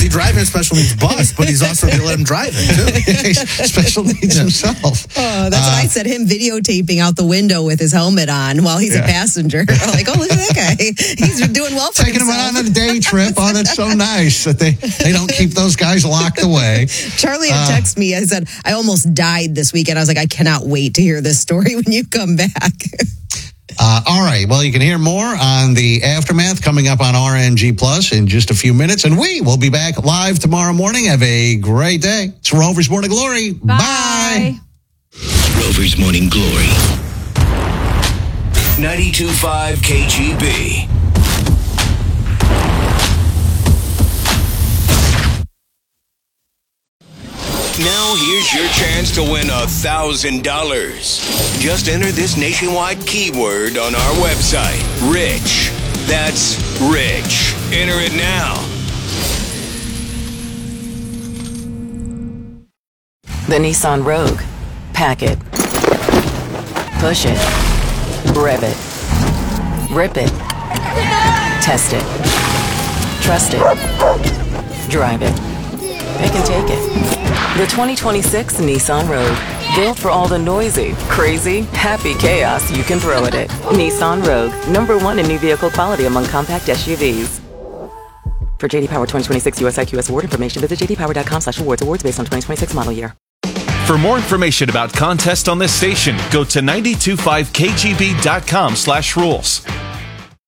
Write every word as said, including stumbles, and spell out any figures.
be driving a special needs bus, but he's also going to let him drive it, too. Special needs himself. Oh, that's uh, what I said. Him videotaping out the window with his helmet on while he's yeah. a passenger. Like, oh, look at that guy. He's doing well for Taking himself. him on a day trip. Oh, that's so nice that they, they don't keep those guys locked away. Charlie had uh, texted me. I said, I almost died this weekend. I was like, I cannot wait to hear this story when you come back. Uh, all right. Well, you can hear more on the Aftermath coming up on R N G Plus in just a few minutes. And we will be back live tomorrow morning. Have a great day. It's Rover's Morning Glory. Bye. Bye. Rover's Morning Glory. ninety-two point five K G B. Now here's your chance to win a thousand dollars. Just enter this nationwide keyword on our website, Rich. That's Rich. Enter it now. The Nissan Rogue. Pack it. Push it. Rev it. Rip it. Test it. Trust it. Drive it. Pick and take it. The twenty twenty-six Nissan Rogue. Built for all the noisy, crazy, happy chaos you can throw at it. Nissan Rogue. Number one in new vehicle quality among compact S U Vs. For J D Power twenty twenty-six U S I Q S award information, visit j d power dot com slash awards. Awards based on twenty twenty-six model year. For more information about contests on this station, go to nine two five k g b dot com slash rules.